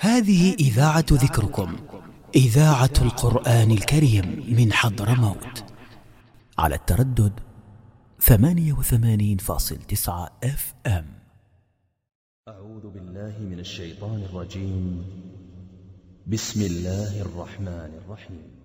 هذه إذاعة ذكركم، إذاعة القرآن الكريم من حضرموت، على التردد 88.9 FM. أعوذ بالله من الشيطان الرجيم. بسم الله الرحمن الرحيم.